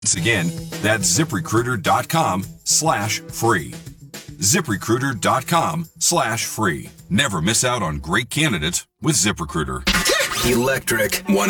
Once again, that's ZipRecruiter.com/free. ZipRecruiter.com/free. Never miss out on great candidates with ZipRecruiter. Electric 100.